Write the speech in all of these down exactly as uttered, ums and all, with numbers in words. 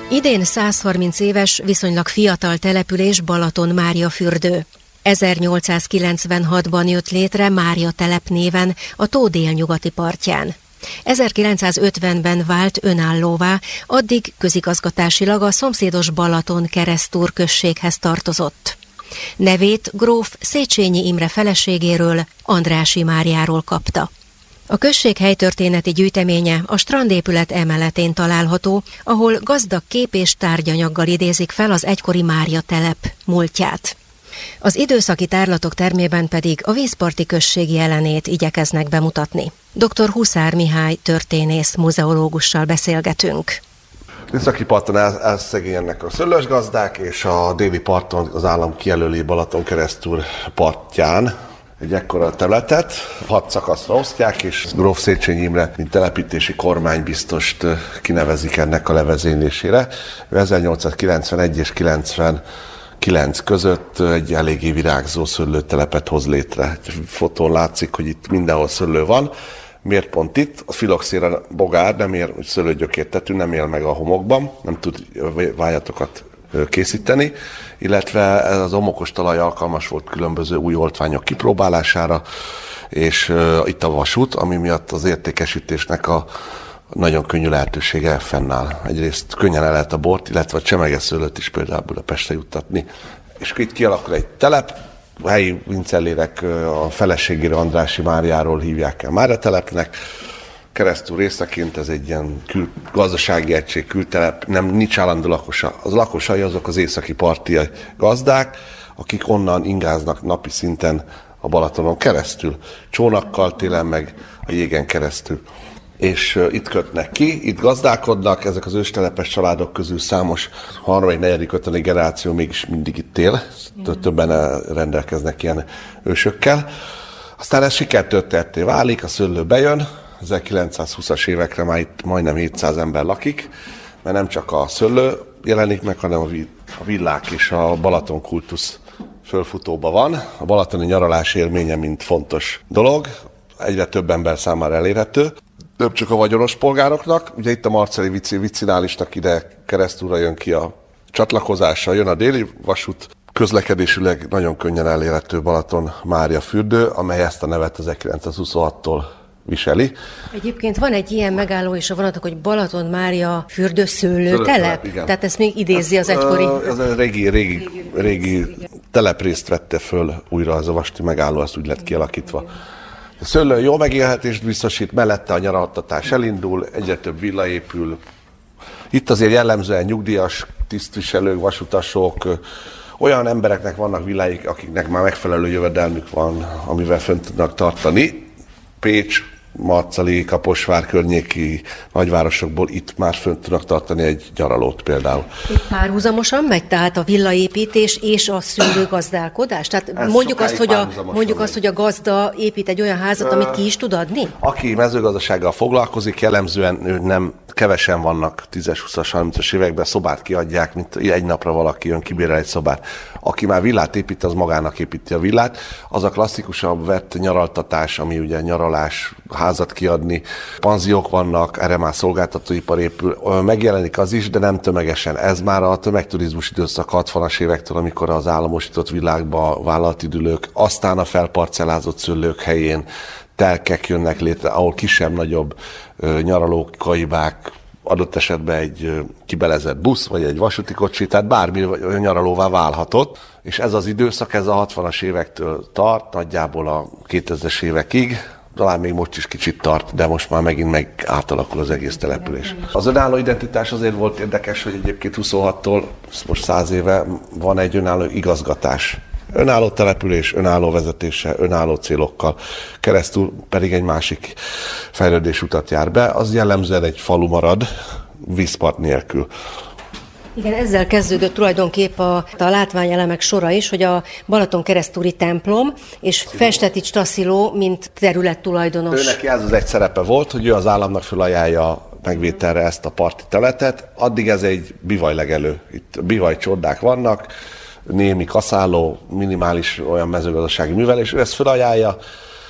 Idén százharminc éves, viszonylag fiatal település Balaton-Máriafürdő. ezernyolcszázkilencvenhatban jött létre Mária telep néven a tó délnyugati partján. ezerkilencszázötvenben vált önállóvá, addig közigazgatásilag a szomszédos Balaton-Keresztúr községhez tartozott. Nevét gróf Széchenyi Imre feleségéről, Andrássy Máriáról kapta. A község helytörténeti gyűjteménye a strandépület emeletén található, ahol gazdag kép és tárgyanyaggal idézik fel az egykori Mária telep múltját. Az időszaki tárlatok termében pedig a vízparti község jelenét igyekeznek bemutatni. doktor Huszár Mihály történész muzeológussal beszélgetünk. Északi parton elszegényednek a szőlősgazdák, és a déli parton az állam kijelöli Balaton-Keresztúr partján egy ekkora területet, hat szakaszra osztják, és gróf Széchenyi Imre, mint telepítési kormánybiztost kinevezik ennek a levezénylésére. ezernyolcszázkilencvenegy és kilencvenkilenc között egy eléggé virágzó szőlőtelepet hoz létre. Fotón látszik, hogy itt mindenhol szőlő van. Miért pont itt? A filoxéra bogár nem ér, szőlőgyökértetű, nem él meg a homokban, nem tud vájatokat készíteni, illetve ez az homokos talaj alkalmas volt különböző új oltványok kipróbálására, és uh, itt a vasút, ami miatt az értékesítésnek a nagyon könnyű lehetősége fennáll. Egyrészt könnyen el lehet a bort, illetve a csemegeszőlőt is például Budapestre juttatni. És itt kialakul egy telep, a helyi vincellérek a feleségére, Andrássy Máriáról hívják el Mária telepnek. Keresztúr részeként ez egy ilyen kül, gazdasági egység, kültelep, nem nincs állandó lakosa. Az lakosai azok az északi parti gazdák, akik onnan ingáznak napi szinten a Balatonon keresztül, csónakkal, télen meg a jégen keresztül. És uh, itt kötnek ki, itt gazdálkodnak, ezek az őstelepes családok közül számos harmadik, negyedik, ötödik generáció mégis mindig itt él, többen rendelkeznek ilyen ősökkel. Aztán ez sikertörténetté válik, a szőlő bejön, ezerkilencszázhúszas évekre már itt majdnem hétszáz ember lakik, mert nem csak a szőlő jelenik meg, hanem a villák és a Balaton kultusz fölfutóba van. A balatoni nyaralás élménye, mint fontos dolog, egyre több ember számára elérhető. Több csak a vagyonos polgároknak. Ugye itt a Marceli Viccinálisnak ide keresztúra jön ki a csatlakozása, jön a déli vasút, közlekedésüleg nagyon könnyen elérhető Balaton-Máriafürdő, amely ezt a nevet ezerkilencszázhuszonhattól viseli. Egyébként van egy ilyen megálló is a vonatok, hogy Balaton-Máriafürdő szőlőtelep? Tehát ezt még idézi az egykori... Ez a régi, régi, régi teleprészt vette föl újra az a vasúti megálló, azt úgy lett kialakítva. A szőlő jó megélhetést biztosít, mellette a nyaraltatás elindul, egyre több villa épül. Itt azért jellemzően nyugdíjas tisztviselők, vasutasok, olyan embereknek vannak villáik, akiknek már megfelelő jövedelmük van, amivel fönn tudnak tartani. Pécs, Marcali, Kaposvár környéki nagyvárosokból itt már fönn tudnak tartani egy nyaralót például. Itt párhuzamosan megy, tehát a villaépítés és a szőlőgazdálkodás? Tehát Ez mondjuk azt, hogy a, mondjuk megy. azt, hogy a gazda épít egy olyan házat, amit ki is tud adni? Aki mezőgazdasággal foglalkozik, jellemzően ő nem kevesen vannak tízes, huszas, harmincas években, szobát kiadják, mint egy napra valaki jön, kibérel egy szobát. Aki már villát épít, az magának építi a villát. Az a klasszikusabb vett nyaraltatás, ami ugye nyaralás, házat kiadni, panziók vannak, erre már szolgáltatóipar épül. Megjelenik az is, de nem tömegesen. Ez már a tömegturizmus időszak hatvanas évektől, amikor az államosított világba vállalati dülők, aztán a felparcellázott szőlők helyén telkek jönnek létre, ahol kisebb-nagyobb nyaralók, kaibák, adott esetben egy kibelezett busz, vagy egy vasúti kocsi, tehát bármi nyaralóvá válhatott, és ez az időszak, ez a hatvanas évektől tart, nagyjából a kétezres évekig, talán még most is kicsit tart, de most már megint meg átalakul az egész település. Az önálló identitás azért volt érdekes, hogy egyébként huszonhattól, most száz éve van egy önálló igazgatás. Önálló település, önálló vezetése, önálló célokkal, keresztül pedig egy másik fejlődésutat jár be, az jellemzően egy falu marad, vízpart nélkül. Igen, ezzel kezdődött tulajdonképp a, a látványelemek sora is, hogy a Balaton-keresztúri templom és Festetics Tassziló, mint területtulajdonos. Őneki ez az egy szerepe volt, hogy ő az államnak felajánlja megvételre ezt a parti területet, addig ez egy bivajlegelő. Itt bivajcsordák vannak, némi kaszáló, minimális olyan mezőgazdasági művelés, ő ezt felajánlja.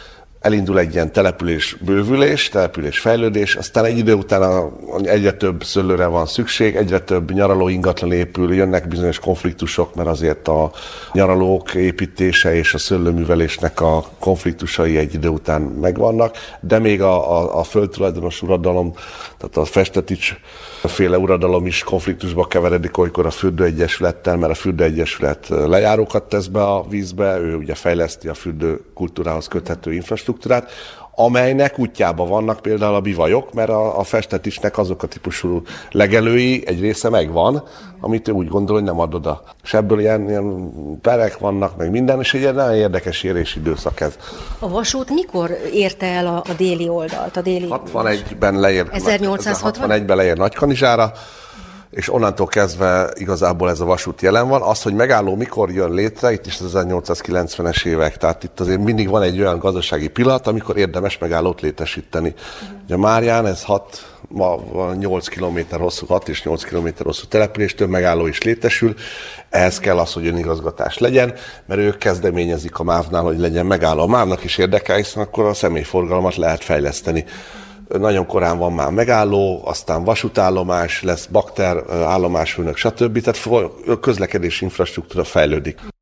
elindul egy ilyen település bővülés, település fejlődés, aztán egy idő után egyre több szőlőre van szükség, egyre több nyaraló ingatlan épül, jönnek bizonyos konfliktusok, mert azért a nyaralók építése és a szőlőművelésnek a konfliktusai egy idő után megvannak, de még a, a, a földtulajdonos uradalom, tehát a Festetics féle uradalom is konfliktusba keveredik olykor a fürdőegyesülettel, mert a fürdőegyesület lejárókat tesz be a vízbe, ő ugye fejleszti a fürdőkultúrához köthető infrastruktúrát, amelynek útjában vannak például a bivajok, mert a, a Festeticsnek azok a típusú legelői egy része megvan, amit ő úgy gondol, hogy nem ad oda. És ebből ilyen, ilyen perek vannak, meg minden, és egy nagyon érdekes érési időszak ez. A vasút mikor érte el a, a déli oldalt? A déli hatvanegyben leér, ezernyolcszázhatvanegyben leér Nagykanizsára, és onnantól kezdve igazából ez a vasút jelen van. Az, hogy megálló mikor jön létre, itt is az ezernyolcszázkilencvenes évek, tehát itt azért mindig van egy olyan gazdasági pillanat, amikor érdemes megállót létesíteni. Uh-huh. Ugye Márján ez hat, ma nyolc kilométer hosszú, hat és nyolc kilométer hosszú településtől megálló is létesül. Ehhez kell az, hogy önigazgatás legyen, mert ők kezdeményezik a MÁV-nál, hogy legyen megálló. A MÁV-nak is érdekel, hiszen akkor a személyforgalmat lehet fejleszteni. Nagyon korán van már megálló, aztán vasútállomás, lesz bakter, állomásfőnök, stb. Tehát közlekedési infrastruktúra fejlődik.